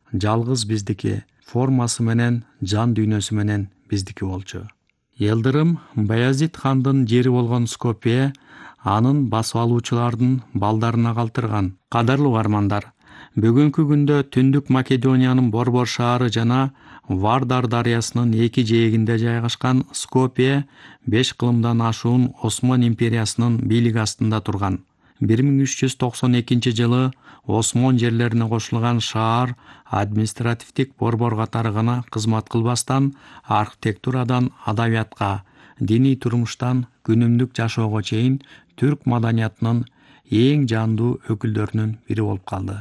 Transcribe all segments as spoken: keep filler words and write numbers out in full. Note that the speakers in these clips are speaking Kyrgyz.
жалгыз биздики, формасы менен, жан дүйнөсү менен биздики болчу. Йылдырым Баязит хандын жери болгон Скопье анын басып алуучулардын балдарына калтырган. Кадырлуу угармандар, бүгүнкү күндө Түндүк Македониянын Борбор шаары жана Вардар дарыясынын эки жээгинде жайгашкан Скопье беш кылымдан ашуун Осман империясынын бийлиги астында турган. бир миң үч жүз токсон экинчи жылы Осман жерлерине кошулган шаар административдик борбор катары гана кызмат кылбастан, архитектурадан адабиятка, диний турмуштан күнүмдүк жашоого чейин түрк маданиятынын эң жандуу өкүлдөрүнүн бири болуп калды.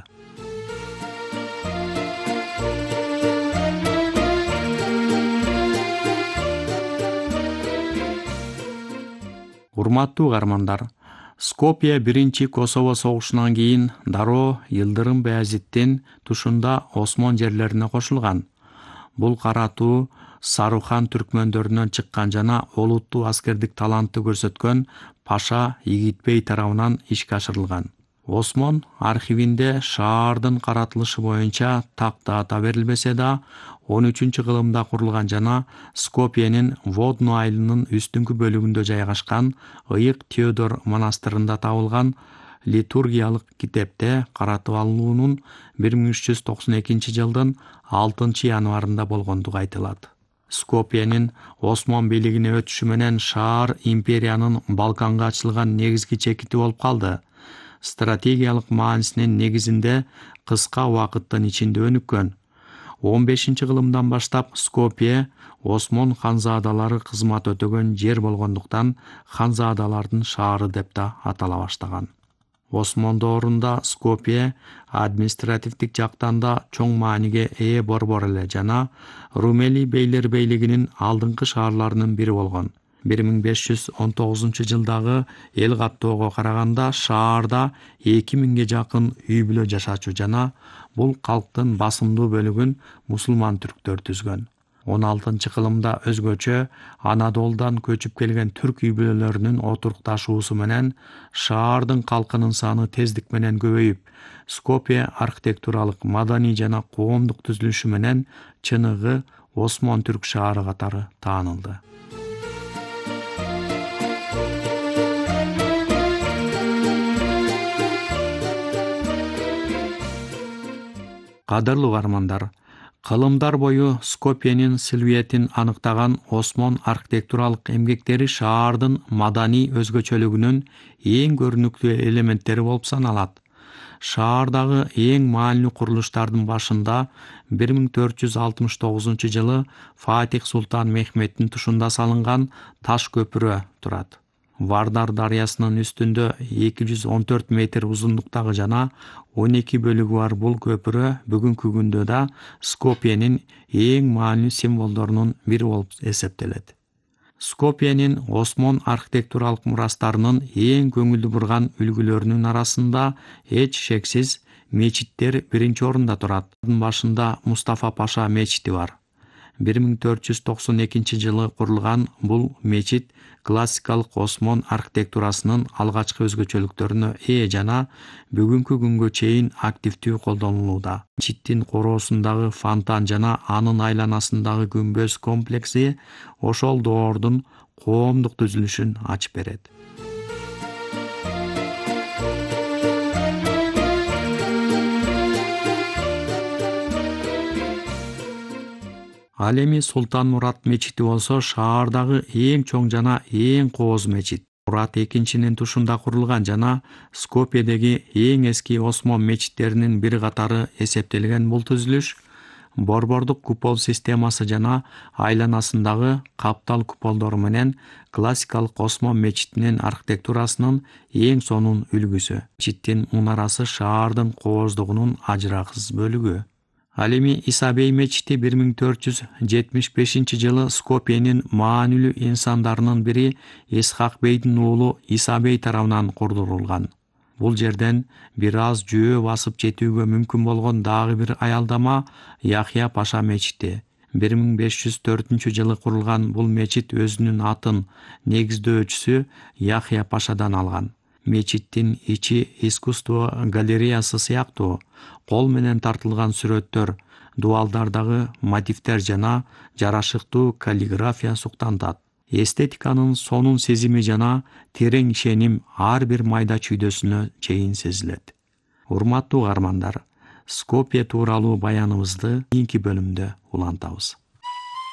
Урматтуу угармандар, Скопье биринчи Косово согушунан кийин дароо Йылдырым Баязиттин тушунда Осман жерлерине кошулган. Бул каратуу Сарухан түркмөндөрүнөн чыккан жана олуттуу аскердик талантты көрсөткөн Паша Игитбей тарабынан ишке ашырылган. Осман архивинде шаардын каратылышы боюнча так дата берилбесе да, он үчүнчү кылымда курулган жана Скопьенин Водно айылынын үстүңкү бөлүгүндө жайгашкан Ыйык Теодор монастырында табылган литургиялык китепте каратып алынуунун бир миң үч жүз токсон экинчи жылдын алтынчы январында болгондугу айтылат. Скопьенин Осман бийлигине өтүшү менен шаар империянын Балканга ачылган негизги чекити болуп калды. Стратегиялык маанисинин негизинде кыска убакыттын ичинде өнүккөн. он бешинчи кылымдан баштап Скопье Осман ханзадалары кызмат өтөгөн жер болгондуктан ханзадалардын шаары деп да атала баштаган. Осман доорунда Скопье административдик жактан да чоң мааниге ээ борбор эле жана Румели бейлер бейлигинин алдыңкы шаарларынын бири болгон. бир миң беш жүз он тогузунчу жылдагы эл каттоого караганда шаарда эки миңге жакын үй-бүлө жашачу жана бул калктын басымдуу бөлүгүн мусулман түрктөр түзгөн. он алтынчы кылымда өзгөчө Анадолудан көчүп келген түрк үй-бүлөлөрүнүн отурукташуусу менен шаардын калкынын саны тездик менен көбөйүп, Скопье архитектуралык, маданий жана коомдук түзүлүшү менен чыныгы Осман түрк шаары катары таанылды. Кадырлуу угармандар, кылымдар бою Скопьенин силуэтин аныктаган Осман архитектуралык эмгектери шаардын маданий өзгөчөлүгүнүн эң көрүнүктүү элементтери болуп саналат. Шаардагы эң маанилүү курулуштардын башында бир миң төрт жүз алтымыш тогузунчу жылы Фатих Султан Мехметтин тушунда салынган таш көпүрө турат. Вардар дарыясынын үстүндө эки жүз он төрт метр узундуктагы жана он эки бөлүгү бар бул көпүрө бүгүнкү күндө да Скопьенин эң маанилүү символдорунун бири болуп эсептелет. Скопьенин Осман архитектуралык мурастарынын эң көңүлдү бурган үлгүлөрүнүн арасында эч шексиз мечиттер биринчи орунда турат. Башында Мустафа Паша мечити бар. бир миң төрт жүз токсон экинчи жылы курулган бул мечит классикалык Осман архитектурасынын алгачкы өзгөчөлүктөрүнө ээ жана бүгүнкү күнгө чейин активдүү колдонулууда. Мечиттин короосундагы фонтан жана анын айланасындагы күмбөз комплекси ошол доордун коомдук түзүлүшүн ачып берет. Ал эми Султан Мурат мечити болсо шаардагы эң чоң жана эң кооз мечит. Мурат экинчинин тушунда курулган жана Скопьедеги эң эски Осман мечиттеринин бири катары эсептелген бул түзүлүш борбордук купол системасы жана айланасындагы каптал куполдору менен классикалык Осман мечитинин архитектурасынын эң сонун үлгүсү. Мечиттин мунарасы шаардын кооздугунун ажырагысыз бөлүгү. Ал эми Исабей мечити бир миң төрт жүз жетимиш бешинчи жылы Скопьенин маанилүү инсандарынын бири Исхак бейдин уулу Исабей тарабынан курдурулган. Бул жерден бир аз жөө басып жетүүгө мүмкүн болгон дагы бир аялдама Яхья Паша мечити. бир миң беш жүз төртүнчү жылы курулган бул мечит өзүнүн атын негиздөөчүсү Яхья Пашадан алган. мечиттин ичи искусство галереясы сыяктуу кол менен тартылган сүрөттөр, дубалдардагы мотивдер жана жарашыктуу каллиграфия суктантат. Эстетиканын сонун сезими жана терең ишеним ар бир майда чүйдөсүнө чейин сезилет. Урматтуу каармандар, Скопье тууралуу баяныбызды кийинки бөлүмдө улантабыз.